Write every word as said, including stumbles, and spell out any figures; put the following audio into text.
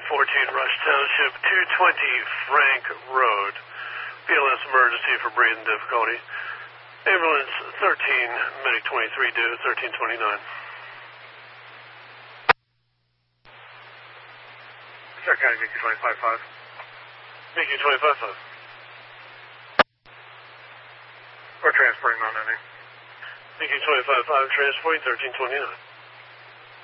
fourteen, Rush Township, two twenty Frank Road. P L S emergency for breathing difficulty. Ambulance thirteen, Medic twenty-three due, thirteen twenty-nine. Stark County, M I C U twenty-five five. M I C U twenty-five five. We're transporting non-ending. M I C U twenty-five five, transporting thirteen twenty-nine.